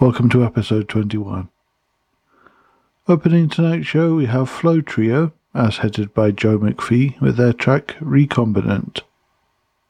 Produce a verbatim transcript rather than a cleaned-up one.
Welcome to episode twenty-one. Opening tonight's show, we have Flow Trio, as headed by Joe McPhee, with their track Recombinant.